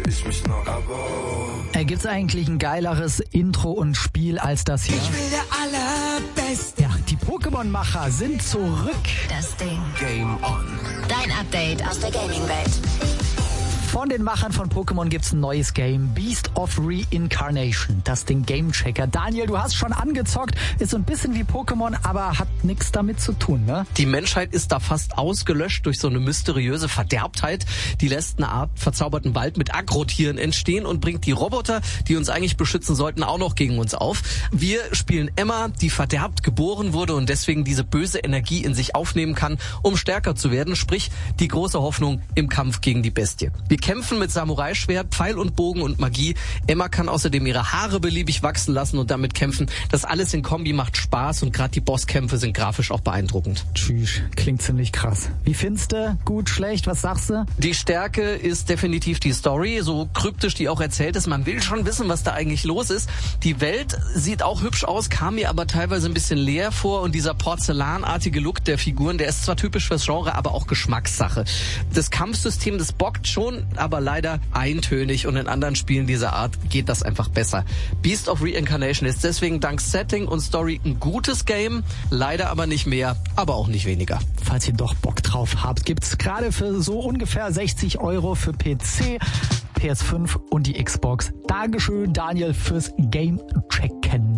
ich mich noch, Gibt's eigentlich ein geileres Intro und Spiel als das hier? Ich will der Allerbeste. Ja, die Pokémon-Macher sind zurück. Das Ding. Game on. Dein Update aus der Gaming-Welt. Von den Machern von Pokémon gibt's ein neues Game, Beast of Reincarnation, das Ding Gamechecker. Daniel, du hast schon angezockt, ist so ein bisschen wie Pokémon, aber hat nichts damit zu tun, ne? Die Menschheit ist da fast ausgelöscht durch so eine mysteriöse Verderbtheit. Die lässt eine Art verzauberten Wald mit Agrotieren entstehen und bringt die Roboter, die uns eigentlich beschützen sollten, auch noch gegen uns auf. Wir spielen Emma, die verderbt geboren wurde und deswegen diese böse Energie in sich aufnehmen kann, um stärker zu werden, sprich die große Hoffnung im Kampf gegen die Bestie. Wir kämpfen mit Samurai-Schwert, Pfeil und Bogen und Magie. Emma kann außerdem ihre Haare beliebig wachsen lassen und damit kämpfen. Das alles in Kombi macht Spaß und gerade die Bosskämpfe sind grafisch auch beeindruckend. Tschüss, klingt ziemlich krass. Wie findest du? Gut, schlecht, was sagst du? Die Stärke ist definitiv die Story, so kryptisch die auch erzählt ist. Man will schon wissen, was da eigentlich los ist. Die Welt sieht auch hübsch aus, kam mir aber teilweise ein bisschen leer vor und dieser porzellanartige Look der Figuren, der ist zwar typisch fürs Genre, aber auch Geschmackssache. Das Kampfsystem, das bockt schon, aber leider eintönig und in anderen Spielen dieser Art geht das einfach besser. Beast of Reincarnation ist deswegen dank Setting und Story ein gutes Game, leider aber nicht mehr, aber auch nicht weniger. Falls ihr doch Bock drauf habt, gibt's gerade für so ungefähr 60 € für PC, PS5 und die Xbox. Dankeschön, Daniel, fürs Game-Checken.